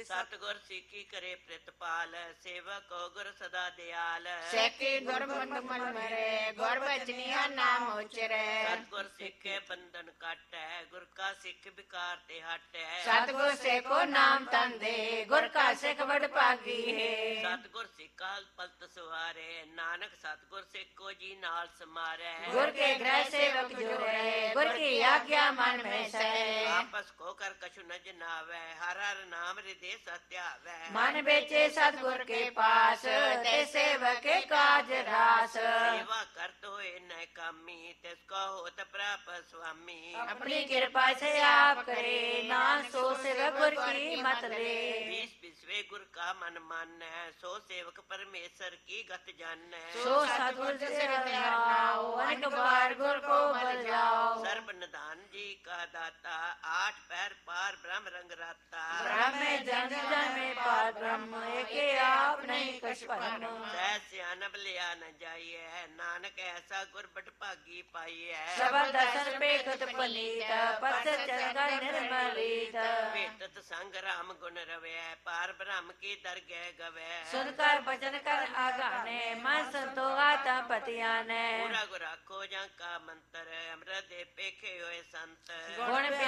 ਸਤਿਗੁਰ ਸਿੱਖੀ ਕਰੇ ਪ੍ਰਿਤਪਾਲ, ਸੇਵਕ ਹੋ ਗੁਰ ਸਦਾ ਦਿਆਲ। ਸੇਖੀ ਗੁਰਮੁਖ ਮਨ ਮਰੇ, ਗੁਰ ਬਚਨੀਆ ਨਾਮ ਉਚਰੈ। ਸਤਿਗੁਰ ਸਿੱਖੇ ਬੰਧਨ ਕਾਟੈ, ਗੁਰ ਕਾ ਸਿੱਖ ਵਿਕਾਰ ਤੇ ਹਟੈ। ਸਤਿਗੁਰ ਸੇਖੋ ਨਾਮ ਤਨ ਦੇ, ਗੁਰ ਕਾ ਸਿੱਖ ਵਡ ਭਾਗੀ ਹੈ। ਸਤਿਗੁਰ ਸਿੱਖਾ ਪਲਤ ਸਵਾਰੇ, ਨਾਨਕ ਸਤਿਗੁਰ ਸਿੱਖੋ ਜੀ ਨਾਲ ਸਮਾਰੈ। ਗੁਰ ਕੇ ਗ੍ਰਹਿ ਸੇਵਕ ਜੋ ਰਹੇ, ਗੁਰ ਕੀ ਆਗਿਆ ਮਨ में ਸਹਿ। ਆਪਸ ਕੋ ਕਰ ਕਛੁ ਨ ਜਨਾਵੈ, ਹਰ ਹਰ ਨਾਮ ਹਿਰਦੇ ਸਤਿਆਵੈ। मन बेचे सतगुर के पास, ते सेवक के काज रास। ਸੇਵਾ ਕਰਤ ਹੋਏ ਨੈ ਕਾਮੀ, ਤਿਸ ਕੋ ਹੋਤ ਪ੍ਰਾਪਤ ਸੁਆਮੀ। अपनी कृपा से आप करे, ना सो सेवक गुर की मत ले। बीस बिसवे गुर का मन मानੈ, सो सेवक परमेश्वर की गत जानੈ। सो सतगुर से नाओ, अनेक बार गुर को बल जाओ। सर्व निधान जी का दाता, आठ पैर पार ब्रह्म रंग राता। ब्रह्म जन जन में पार ब्रह्म, एके आप नहीं कछ परम। ਸਹਿ ਸਿਆਨਬ ਲਿਆ ਨ ਜਾਈਐ, ਨਾਨਕ ਐਸਾ ਗੁਰ ਬਟ ਭਾਗੀ ਪਾਈਐ। शबद दर्शन पेखत पनीत, पथ चंगा निर्मलीत। ਭੇਟਤ ਸੰਗ ਰਾਮ ਗੁਣ ਰਵਿਐ, ਪਾਰ ਬ੍ਰਹਮ ਕੀ ਦਰਗਹਿ ਗਵੈ। सुनकर बचन कर आगाने, मन संतोषा पतिया ने। ਪੂਰਾ ਗੁਰ ਆਖੋ ਜਾਂ ਕਾ ਮੰਤਰ, ਅੰਮ੍ਰਿਤ ਦੇ ਪੇਖੇ ਹੋਏ ਸੰਤ। गुण